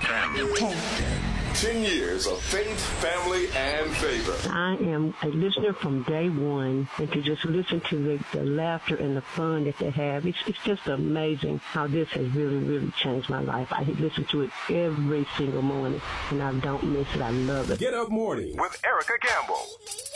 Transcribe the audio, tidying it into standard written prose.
10 years of faith, family, and favor. I am a listener from day one, and to just listen to the laughter and the fun that they have, it's just amazing how this has really, really changed my life. I listen to it every single morning, and I don't miss it. I love it. Get Up Morning with Erica Campbell.